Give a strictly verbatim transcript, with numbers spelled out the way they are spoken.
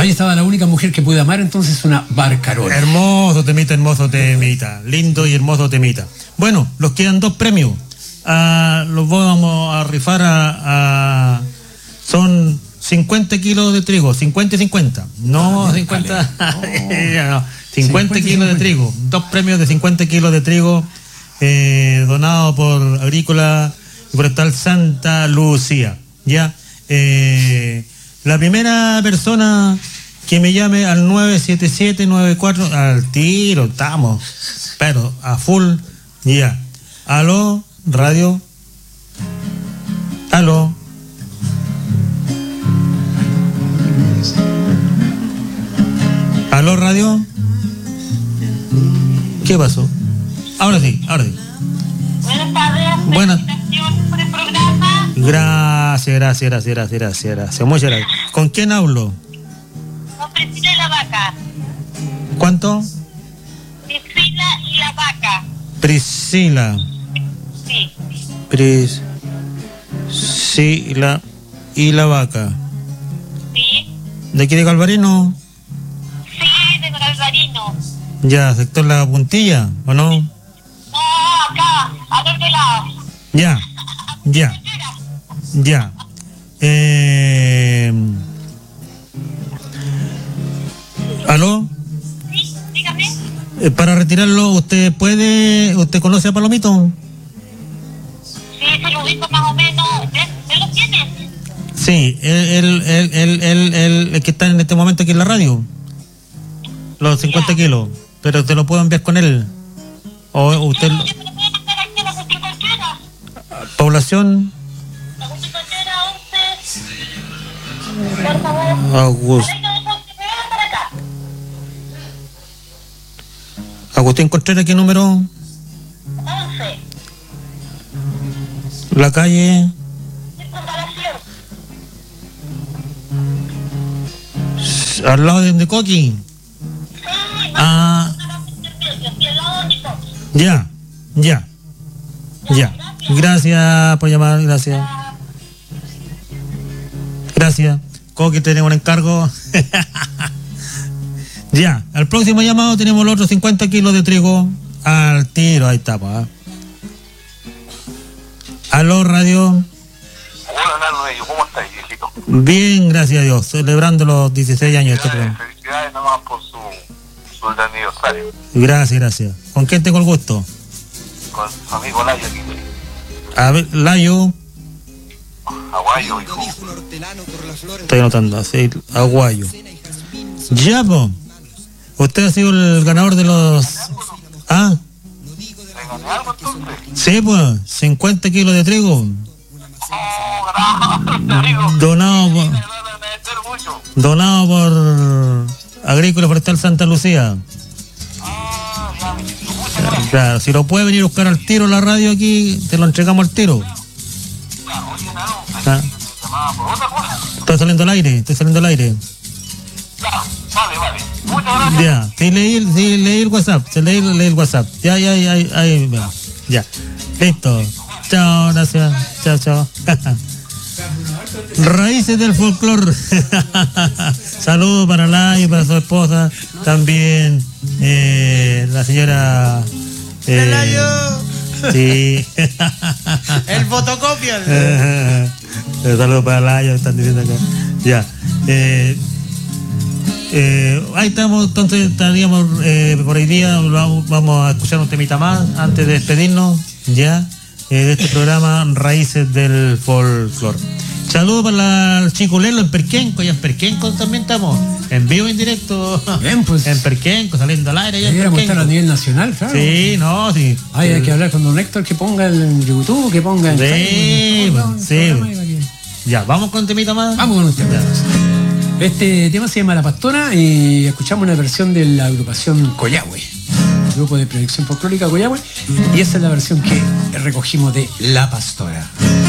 Ahí estaba la única mujer que pude amar, entonces una barcarola. Hermoso temita, hermoso temita. Lindo y hermoso temita. Bueno, los quedan dos premios. Ah, los vamos a rifar a, a... Son cincuenta kilos de trigo, cincuenta y cincuenta. No, ah, cincuenta. No. no, cincuenta kilos de trigo. Dos premios de cincuenta kilos de trigo eh, donado por Agrícola y Forestal Santa Lucía. Ya. Eh, la primera persona que me llame al nueve siete siete nueve cuatro, al tiro, estamos, pero a full, ya. Aló, radio. Aló. Aló, radio. ¿Qué pasó? Ahora sí, ahora sí. Buenas tardes. Buenas. Por el programa. Gracias, gracias, gracias, gracias, gracias, gracias. Muchas gracias. ¿Con quién hablo? Con Priscila y la vaca. ¿Cuánto? Priscila y la vaca. Priscila. Sí. Priscila y la vaca. Sí. ¿De aquí de Galvarino? Sí, de Galvarino. Ya, sector La Puntilla, ¿o no? No, acá, al otro lado. Ya, ya, ya. Eh... ¿Aló? Sí, dígame. Eh, para retirarlo, ¿usted puede, usted conoce a Palomito? Sí, se lo ubico más o menos. ¿Él lo tiene? Sí, él, él, él, él, él, el que está en este momento aquí en la radio. Los cincuenta Ya. kilos. Pero te lo puedo enviar con él. O usted... No, yo se lo puedo mandar aquí a la Agustín Contreras. Población... La Agustín Contreras, once. Por favor. August... Ahí lo dejo, me voy a mandar acá. Agustín Contreras, ¿qué número? once. La calle... Circunvalación. Al lado de, de Coqui. Ah, ya, ya, ya. Gracias por llamar, gracias. Gracias. Coqui, tenemos un encargo. Ya, al próximo llamado tenemos los otros cincuenta kilos de trigo al tiro, ahí está, ¿eh? Aló, radio. Hola, Nano, ¿cómo estás, viejito? Bien, gracias a Dios, celebrando los dieciséis años de este Felicidades, programa. felicidades nomás por su, su aniversario. Gracias, gracias. ¿Con quién tengo el gusto? Con su amigo Layo aquí. A ver, Layo. Aguayo, hijo. Estoy anotando, así, Aguayo. Ya, po. Usted ha sido el ganador de los... Ah, ¿Le gané algo entonces? sí, pues, cincuenta kilos de trigo. Oh, gracias, te digo. Donado por, Me van a agradecer mucho. donado por Agrícola y Forestal Santa Lucía. Ah, ya, muchas gracias. Claro, si lo puede venir a buscar al tiro la radio aquí, te lo entregamos al tiro. Ya, oye, Nano, Ah, me llamaba por otra cosa. estoy saliendo al aire, estoy saliendo al aire. Ya, vale, vale. Muchas gracias. Ya, sí leí, sí, leí el WhatsApp, se leí, leí el WhatsApp. Ya, ya, ya, ya, ya, ya. Listo. Chao, gracias. Chao, chao. Raíces del folclore. Saludos para Layo, para su esposa. También eh, la señora... Eh, Layo. Sí. El fotocopia. Eh, saludos para Layo, están diciendo acá. Ya. Eh, eh, ahí estamos, entonces estaríamos eh, por hoy día. Vamos, vamos a escuchar un temita más antes de despedirnos. Ya. Eh, de este programa Raíces del Folclor. Saludos para el Chico Lelo en Perquenco, ya en Perquenco también estamos en vivo, en directo. Bien, pues. En Perquenco, saliendo al aire. Ya en Deberíamos estar a Perquenco. nivel nacional, claro. Sí, no, sí. Ay, hay que hablar con don Héctor que ponga en YouTube, que ponga en Sí, Facebook, en todo, sí. en programa, y que- Ya, vamos con un temita más. Vamos con un tema. Este tema se llama La Pastora y escuchamos una versión de la agrupación Collahue, grupo de proyección folclórica Collahue, y esa es la versión que recogimos de La Pastora.